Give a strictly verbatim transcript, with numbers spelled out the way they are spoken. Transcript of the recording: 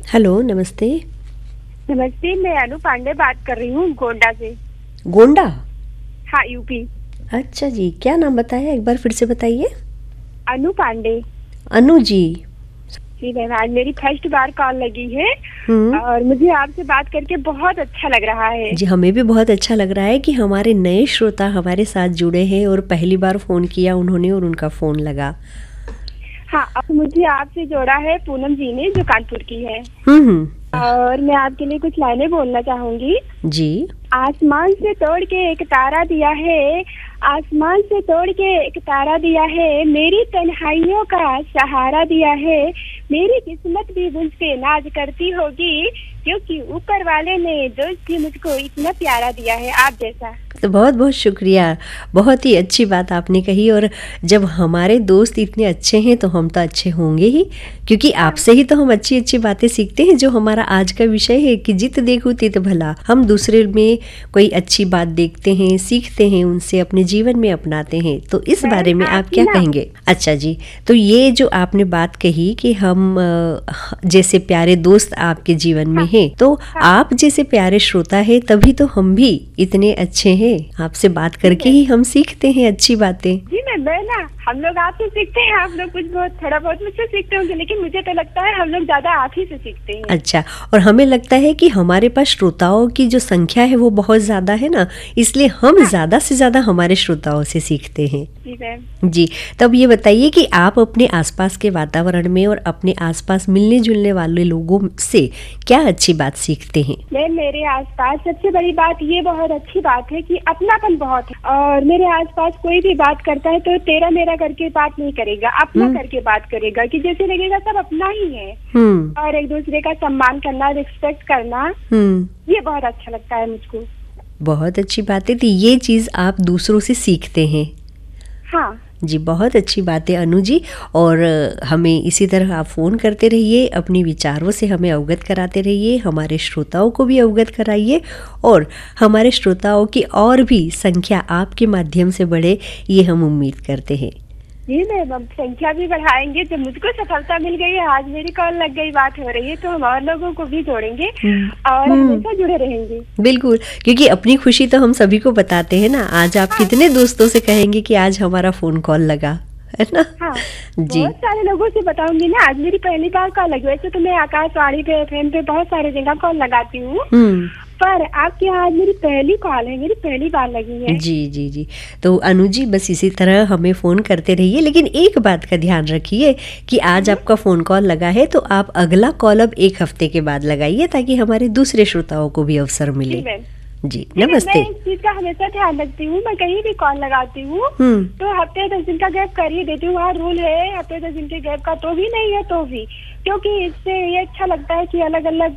Hello, नमस्ते। नमस्ते, मैं अनु पांडे बात कर रही हूँ गोंडा से। गोंडा? हाँ, यूपी। अच्छा जी, क्या नाम बताया, एक बार फिर से बताइए। अनु पांडे। अनु जी। जी मैम, आज मेरी फर्स्ट बार कॉल लगी है हम्म। और मुझे आपसे बात करके बहुत अच्छा लग रहा है। जी, हमें भी बहुत अच्छा लग रहा है कि हमारे नए श्रोता हमारे साथ जुड़े हैं और पहली बार फोन किया उन्होंने और उनका फोन लगा। हाँ, अब मुझे आपसे जोड़ा है पूनम जी ने, जो कानपुर की है। हम्म हम्म। और मैं आपके लिए कुछ लाइनें बोलना चाहूंगी। जी। आसमान से तोड़ के एक तारा दिया है, आसमान से तोड़ के एक तारा दिया है, मेरी तन्हाइयों का सहारा दिया है, मेरी किस्मत भी मुझसे नाज करती होगी, क्योंकि ऊपर वाले ने दोस्त भी मुझको इतना प्यारा दिया है, आप जैसा। तो बहुत बहुत शुक्रिया, बहुत ही अच्छी बात आपने कही। और जब हमारे दोस्त इतने अच्छे हैं तो हम तो अच्छे होंगे ही, क्योंकि आपसे ही तो हम अच्छी अच्छी बातें सीखते हैं। जो हमारा आज का विषय है कि जित देखो तित भला, हम दूसरे में कोई अच्छी बात देखते हैं, सीखते हैं, उनसे अपने जीवन में अपनाते हैं। तो इस बारे में आप क्या कहेंगे? अच्छा जी, तो ये जो आपने बात कही कि हम जैसे प्यारे दोस्त आपके जीवन में हैं, तो आप जैसे प्यारे श्रोता है तभी तो हम भी इतने अच्छे हैं। आपसे बात करके ही हम सीखते हैं अच्छी बातें। जी मैं मैं ना हम लोग आपसे सीखते हैं, आप लोग कुछ बहुत थोड़ा बहुत मुझसे सीखते होंगे, लेकिन मुझे तो लगता है हम लोग ज्यादा आप ही से सीखते हैं। अच्छा, और हमें लगता है कि हमारे पास श्रोताओं की जो संख्या है वो बहुत ज्यादा है ना, इसलिए हम हाँ। ज्यादा से ज्यादा हमारे श्रोताओं से सीखते हैं। जी मैम। जी, तब ये बताइए कि आप अपने आसपास के वातावरण में और अपने आसपास मिलने जुलने वाले लोगों से क्या अच्छी बात सीखते हैं? मैं मेरे आसपास सबसे बड़ी बात ये बहुत अच्छी बात है कि अपनापन बहुत है, और मेरे आसपास कोई भी बात करता है तो तेरा मेरा करके बात नहीं करेगा, अपना करके बात करेगा, कि जैसे लगेगा सब अपना ही है। और एक दूसरे का सम्मान करना, रिस्पेक्ट करना, ये बहुत अच्छा लगता है मुझको। बहुत अच्छी बात है, तो ये चीज आप दूसरों से सीखते हैं। हाँ जी, बहुत अच्छी बात है अनु जी। और हमें इसी तरह आप फ़ोन करते रहिए, अपने विचारों से हमें अवगत कराते रहिए, हमारे श्रोताओं को भी अवगत कराइए, और हमारे श्रोताओं की और भी संख्या आपके माध्यम से बढ़े, ये हम उम्मीद करते हैं। जी मैम, संख्या भी बढ़ाएंगे। जब मुझको सफलता मिल गई है, आज मेरी कॉल लग गई, बात हो रही है, तो हम और लोगों को भी जोड़ेंगे और हमेशा जुड़े रहेंगे। बिल्कुल, क्योंकि अपनी खुशी तो हम सभी को बताते हैं ना। आज आप हाँ। कितने दोस्तों से कहेंगे कि आज हमारा फोन कॉल लगा, है ना? हाँ, जी, बहुत सारे लोगों से बताऊंगी ना। आज मेरी पहली बार कॉल लगी। वैसे तो मैं आकाशवाणी पे, एफएम पे बहुत सारे जगह कॉल लगाती हूँ, पर आपके यहाँ आज मेरी पहली कॉल है, मेरी पहली बार लगी है। जी जी जी, तो अनु जी बस इसी तरह हमें फ़ोन करते रहिए, लेकिन एक बात का ध्यान रखिए कि आज आपका फ़ोन कॉल लगा है तो आप अगला कॉल अब एक हफ्ते के बाद लगाइए, ताकि हमारे दूसरे श्रोताओं को भी अवसर मिले। जी, नमस्ते। मैं इस चीज का हमेशा ध्यान रखती हूँ। मैं कहीं भी कॉल लगाती हूँ तो हफ्ते दस दिन का गैप कर ही देती हूँ। वहाँ रूल है हफ्ते दस दिन के गैप का, तो भी नहीं है तो भी, क्योंकि इससे ये अच्छा लगता है कि अलग अलग